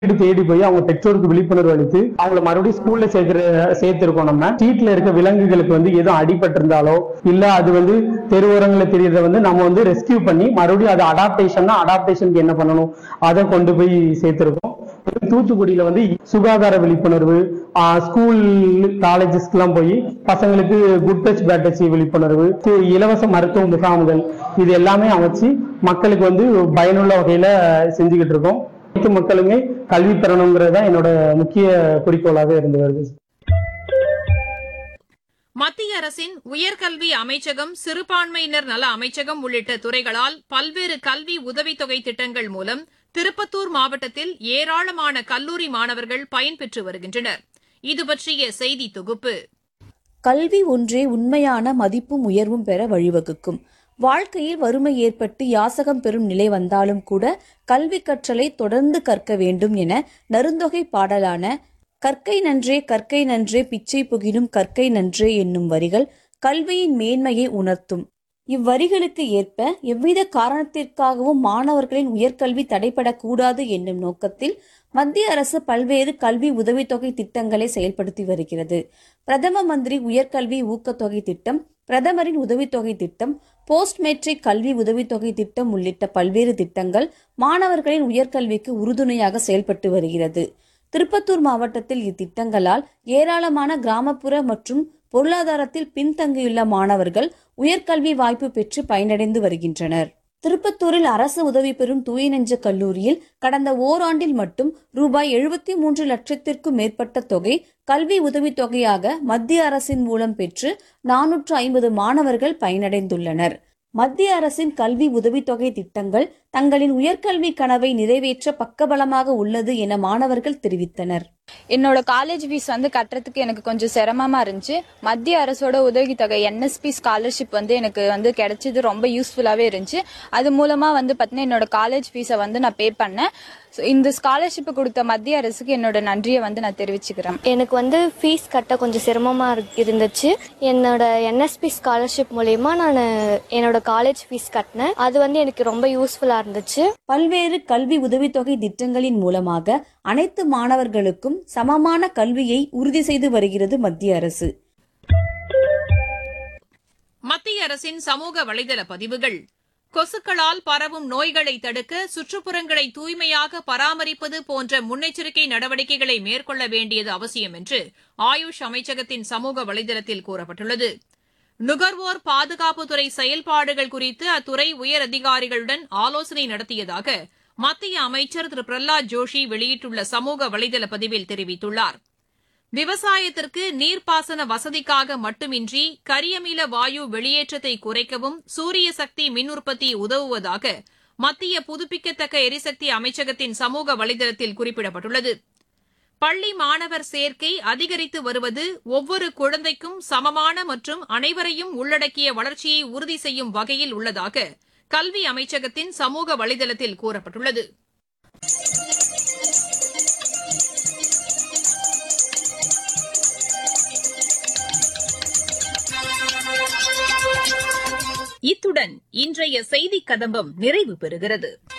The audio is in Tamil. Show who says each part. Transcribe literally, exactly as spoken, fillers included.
Speaker 1: வீடு தேடி போய் அவங்க பெற்றோருக்கு விழிப்புணர்வு அளித்து அவங்கள மறுபடியும் ஸ்கூல்ல சேர்க்கிற சேர்த்திருக்கோம். நம்ம வீட்டுல இருக்க விலங்குகளுக்கு வந்து எதுவும் அடிபட்டு இருந்தாலோ இல்ல அது வந்து தெருவோரங்களை தெரியறத வந்து நம்ம வந்து ரெஸ்கியூ பண்ணி மறுபடியும் அது அடாப்டேஷன்னா அடாப்டேஷனுக்கு என்ன பண்ணணும் அதை கொண்டு போய் சேர்த்திருக்கோம். தூத்துக்குடியில வந்து சுகாதார விழிப்புணர்வு, ஸ்கூல் காலேஜஸ்க்கு எல்லாம் போய் பசங்களுக்கு குட் டச் பேட் டச் விழிப்புணர்வு, இலவச மருத்துவ முகாம்கள் இது எல்லாமே அமைச்சு மக்களுக்கு வந்து பயனுள்ள வகையில செஞ்சுக்கிட்டு இருக்கோம். அனைத்து மக்களுமே கல்வி பெறணுங்கிறது தான் என்னோட முக்கிய குறிக்கோளாக இருந்து வருது.
Speaker 2: மத்திய அரசின் உயர்கல்வி அமைச்சகம், சிறுபான்மையினர் நல அமைச்சகம் உள்ளிட்ட துறைகளால் பல்வேறு கல்வி உதவித்தொகை திட்டங்கள் மூலம் திருப்பத்தூர் மாவட்டத்தில் ஏராளமான கல்லூரி மாணவர்கள் பயன்பெற்று வருகின்றனர். இதுபற்றிய செய்தி தொகுப்பு.
Speaker 3: கல்வி ஒன்றே உண்மையான மதிப்பும் உயர்வும் பெற வழிவகுக்கும். வாழ்க்கையில் வறுமை ஏற்பட்டு யாசகம் பெறும் நிலை வந்தாலும் கூட கல்வி கற்றலை தொடர்ந்து கற்க வேண்டும் என நருந்தொகை பாடலான கற்கை நன்றே கற்கை நன்றே பிச்சை புகினும் கற்கை நன்றே என்னும் வரிகள் கல்வியின் மேன்மையை உணர்த்தும். இவ்வரிகளுக்கு ஏற்ப எவ்வித காரணத்திற்காகவும் மாணவர்களின் உயர்கல்வி தடைபடக்கூடாது என்னும் நோக்கத்தில் மத்திய அரசு பல்வேறு கல்வி உதவித்தொகை திட்டங்களை செயல்படுத்தி வருகிறது. பிரதம மந்திரி உயர்கல்வி ஊக்கத்தொகை திட்டம், பிரதமரின் உதவித்தொகை திட்டம், போஸ்ட் மெட்ரிக் கல்வி உதவித்தொகை திட்டம் உள்ளிட்ட பல்வேறு திட்டங்கள் மாணவர்களின் உயர்கல்விக்கு உறுதுணையாக செயல்பட்டு வருகிறது. திருப்பத்தூர் மாவட்டத்தில் இத்திட்டங்களால் ஏராளமான கிராமப்புற மற்றும் பொருளாதாரத்தில் பின்தங்கியுள்ள மாணவர்கள் உயர்கல்வி வாய்ப்பு பெற்று பயனடைந்து வருகின்றனர். திருப்பத்தூரில் அரசு உதவி பெறும் தூய நெஞ்ச கல்லூரியில் கடந்த ஓராண்டில் மட்டும் ரூபாய் எழுபத்தி மூன்று லட்சத்திற்கும் மேற்பட்ட தொகை கல்வி உதவித்தொகையாக மத்திய அரசின் மூலம் பெற்று நானூற்று ஐம்பது மாணவர்கள் பயனடைந்துள்ளனர். மத்திய அரசின் கல்வி உதவித்தொகை திட்டங்கள் தங்களின் உயர்கல்வி கனவை நிறைவேற்ற பக்கபலமாக உள்ளது என மாணவர்கள் தெரிவித்தனர்.
Speaker 4: என்னோட காலேஜ் ஃபீஸ் வந்து கட்டுறதுக்கு எனக்கு கொஞ்சம் சிரமமா இருந்துச்சு. மத்திய அரசோட உதவித்தொகை என்எஸ்பி ஸ்காலர்ஷிப் வந்து எனக்கு வந்து கிடைச்சது ரொம்ப யூஸ்ஃபுல்லாவே இருந்துச்சு. அது மூலமா வந்து பார்த்தீங்கன்னா என்னோட காலேஜ் ஃபீஸை வந்து நான் பே பண்ணேன். இந்த ஸ்காலர்ஷிப் கொடுத்த மத்திய அரசுக்கு என்னோட நன்றியை வந்து நான் தெரிவிச்சுக்கிறேன்.
Speaker 5: எனக்கு வந்து ஃபீஸ் கட்ட கொஞ்சம் சிரமமா இருந்துச்சு. என்னோட என்எஸ்பி ஸ்காலர்ஷிப் மூலமா நான் என்னோட காலேஜ் ஃபீஸ் கட்டினேன். அது வந்து எனக்கு ரொம்ப யூஸ்ஃபுல்லா இருந்துச்சு.
Speaker 3: பல்வேறு கல்வி உதவித்தொகை திட்டங்களின் மூலமாக அனைத்து மாணவர்களுக்கும் சமமான கல்வியை உறுதி செய்து வருகிறது மத்திய அரசு.
Speaker 2: மத்திய அரசின் சமூக வலைதள பதிவுகள். கொசுக்களால் பரவும் நோய்களை தடுக்க சுற்றுப்புறங்களை தூய்மையாக பராமரிப்பது போன்ற முன்னெச்சரிக்கை நடவடிக்கைகளை மேற்கொள்ள வேண்டியது அவசியம் என்று ஆயுஷ் அமைச்சகத்தின் சமூக வலைதளத்தில் கூறப்பட்டுள்ளது. நுகர்வோர் பாதுகாப்புத்துறை செயல்பாடுகள் குறித்து அத்துறை உயர் அதிகாரிகளுடன் ஆலோசனை நடத்தியதாக மத்திய அமைச்சர் திரு பிரஹ்லாத் ஜோஷி வெளியிட்டுள்ள சமூக வலைதள பதிவில் தெரிவித்துள்ளார். விவசாயத்திற்கு நீர்ப்பாசன வசதிக்காக மட்டுமின்றி கரியமில வாயு வெளியேற்றத்தை குறைக்கவும் சூரிய சக்தி மின் உற்பத்தி உதவுவதாக மத்திய புதுப்பிக்கத்தக்க எரிசக்தி அமைச்சகத்தின் சமூக வலைதளத்தில் குறிப்பிடப்பட்டுள்ளது. பள்ளி மாணவர் சேர்க்கை அதிகரித்து வருவது ஒவ்வொரு குழந்தைக்கும் சமமான மற்றும் அனைவரையும் உள்ளடக்கிய வளர்ச்சியை உறுதி செய்யும் வகையில் உள்ளதாக கல்வி அமைச்சகத்தின் சமூக வலைதளத்தில் கூறப்பட்டுள்ளது. இத்துடன் இன்றைய செய்திக் கதம்பம் நிறைவு பெறுகிறது.